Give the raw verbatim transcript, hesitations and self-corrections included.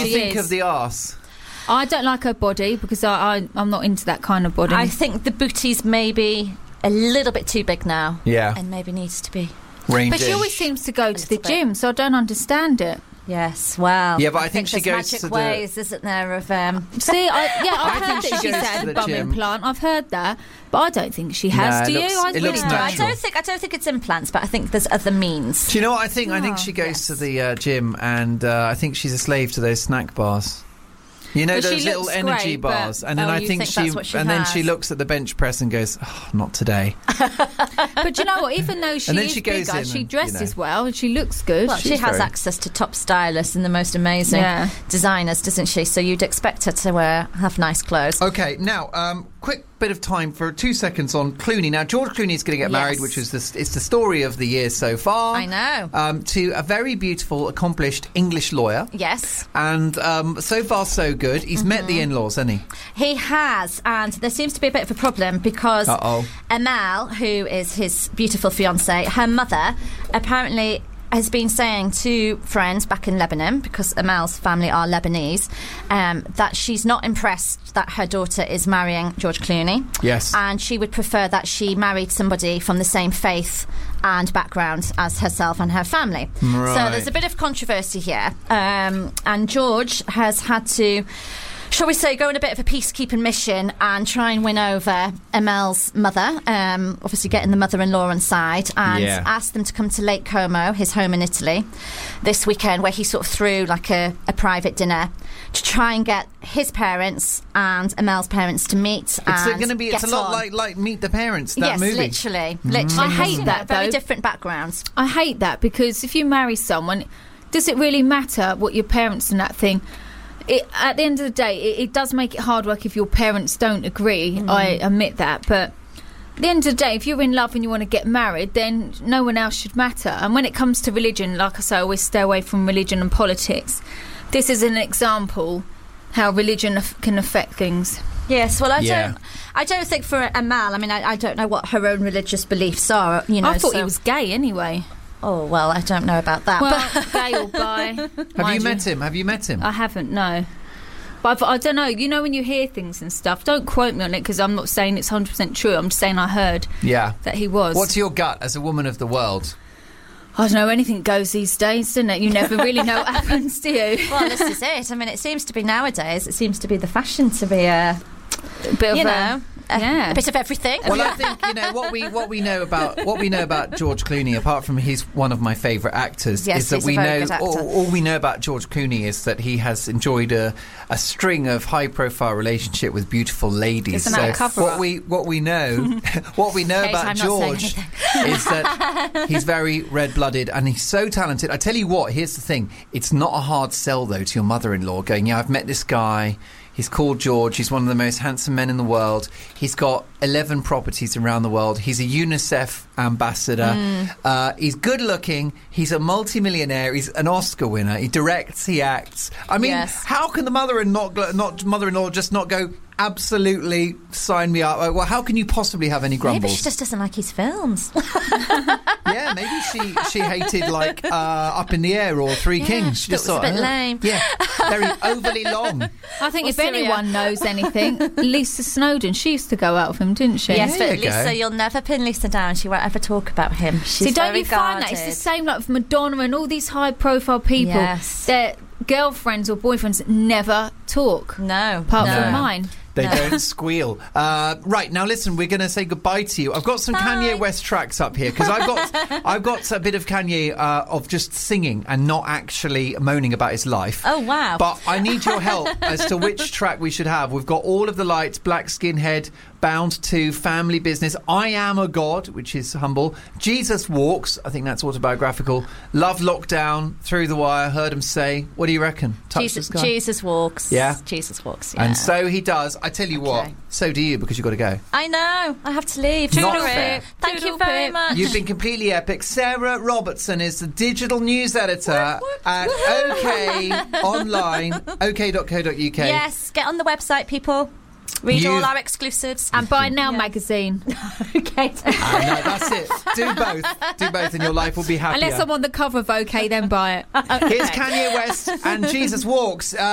you she think is. of the arse? I don't like her body because I, I, I'm not into that kind of body. I think the booty's maybe a little bit too big now. Yeah. And maybe needs to be... Reined but she in. always seems to go to the little bit. gym, so I don't understand it. Yes, well... Yeah, but I think she there's goes magic to the- ways, isn't there, of... Um, See, I, yeah, I've I heard think that she she's goes to had the a bum gym. implant. I've heard that, but I don't think she has. No, Do it you? looks- I it really looks don't. I natural. don't think I don't think it's implants, but I think there's other means. Do you know what I think? I think Oh, she goes yes. to the uh, gym, and uh, I think she's a slave to those snack bars. You know, Well, she those little looks energy great, but- bars, and then Oh, I you think, think she, that's what she and then she has? looks at the bench press and goes, oh, "Not today." But you know what? Even though she And then is she goes bigger, in she and, dresses you know. well and she looks good. Well, she She's has very- access to top stylists and the most amazing Yeah. designers, doesn't she? So you'd expect her to uh, have nice clothes. Okay, now, um, quick bit of time for two seconds on Clooney. Now, George Clooney is going to get Yes. married, which is the, it's the story of the year so far. I know. Um, to a very beautiful, accomplished English lawyer. Yes, And um, so far, so good. He's met Mm-hmm. the in-laws, hasn't he? he has, and there seems to be a bit of a problem because Uh-oh. Amal, who is his beautiful fiancée, her mother apparently has been saying to friends back in Lebanon, because Amal's family are Lebanese, um, that she's not impressed that her daughter is marrying George Clooney. Yes. And she would prefer that she married somebody from the same faith and background as herself and her family. Right. So there's a bit of controversy here. Um, and George has had to, shall we say, go on a bit of a peacekeeping mission and try and win over Amel's mother, um, obviously getting the mother-in-law on side, and Yeah. asked them to come to Lake Como, his home in Italy, this weekend, where he sort of threw like a, a private dinner to try and get his parents and Amel's parents to meet. It's and going to be. It's a get lot on. like like Meet the Parents. That yes, movie. literally, literally. I hate You know, that, Very though. different backgrounds. I hate that because if you marry someone, does it really matter what your parents and that thing? It, at the end of the day, it, it does make it hard work if your parents don't agree. Mm. I admit that, but at the end of the day, if you're in love and you want to get married, then no one else should matter. And when it comes to religion, like I say, I always stay away from religion and politics. This is an example how religion af- can affect things. Yes, well, I Yeah. don't. I don't think for Amal. I mean, I, I don't know what her own religious beliefs are. You know, I thought so- he was gay anyway. Oh well, I don't know about that. Well, but gay or bi. Have mind you met him? Have you met him? I haven't, no. But I've, I don't know. You know when you hear things and stuff, don't quote me on it because I'm not saying it's one hundred percent true. I'm just saying I heard yeah. that he was. What's your gut as a woman of the world? I don't know, anything goes these days, doesn't it? You never really know what happens, do you? well, this is it. I mean, it seems to be nowadays. It seems to be the fashion to be a, A bit of you a- know, a, yeah. a bit of everything. Well, I think you know what we what we know about what we know about George Clooney. Apart from he's one of my favourite actors, Yes, is that he's a we very know good actor. all, all we know about George Clooney is that he has enjoyed a, a string of high-profile relationship with beautiful ladies. Isn't that a so cover-up? what we what we know what we know Kate, about I'm not saying George anything. is that he's very red-blooded and he's so talented. I tell you what, here's the thing: it's not a hard sell though to your mother-in-law. Going, yeah, I've met this guy. He's called George. He's one of the most handsome men in the world. He's got eleven properties around the world. He's a UNICEF ambassador. Mm. Uh, he's good looking. He's a multimillionaire. He's an Oscar winner. He directs. He acts. I mean, Yes. how can the mother-in-law not, not mother-in-law just not go? Absolutely, sign me up. Well, how can you possibly have any grumbles? Maybe she just doesn't like his films. Yeah, maybe she she hated like uh, Up in the Air or Three Yeah, Kings. she She just thought it was a thought, bit uh, lame. Yeah, very overly long. I think Or if Syria. anyone knows anything, Lisa Snowdon, she used to go out with him, didn't she? yes, There but you go. Lisa, you'll never pin Lisa down. She won't ever talk about him. She's See, don't very you find that? It's the guarded. same like with Madonna and all these high-profile people. Yes. Their girlfriends or boyfriends never talk, No, apart no. from mine. They No. don't squeal. Uh, right, now listen, we're going to say goodbye to you. I've got some Bye. Kanye West tracks up here because I've got I've got a bit of Kanye uh, of just singing and not actually moaning about his life. Oh wow! But I need your help as to which track we should have. We've got All of the Lights, Black Skinhead, Bound to, Family Business, I Am a God, which is humble, Jesus Walks, I think that's autobiographical, Love Lockdown, Through the Wire, Heard Him Say. What do you reckon? Touch Jesus, the Sky? Jesus walks. Yeah? Jesus walks. Yeah. And so he does. I tell you what, Okay. so do you because you've got to go. I know. I have to leave. Not Sorry. fair. Thank you Toodle very pip. much. You've been completely epic. Sarah Robertson is the digital news editor at OK Online, OK dot co dot U K. Yes, get on the website, people. Read You've- all our exclusives. And Buy Now Yeah. magazine. Okay. I know, that's it. Do both. Do both and your life will be happier. Unless I'm on the cover of OK, then buy it. Here's Kanye West and Jesus Walks. Uh,